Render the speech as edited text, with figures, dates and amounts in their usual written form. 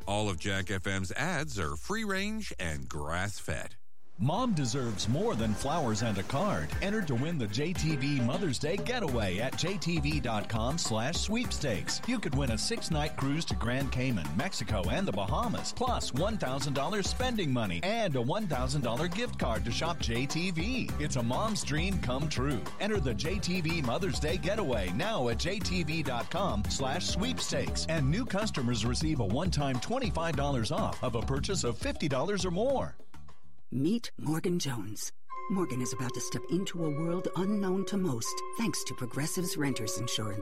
All of Jack FM's ads are free-range and grass-fed. Mom deserves more than flowers and a card. Enter to win the JTV Mother's Day Getaway at jtv.com/sweepstakes. You could win a 6-night cruise to Grand Cayman, Mexico, and the Bahamas, plus $1,000 spending money and a $1,000 gift card to shop JTV. It's a mom's dream come true. Enter the JTV Mother's Day Getaway now at jtv.com/sweepstakes. And new customers receive a one-time $25 off of a purchase of $50 or more. Meet Morgan Jones. Morgan is about to step into a world unknown to most, thanks to Progressive's Renters Insurance.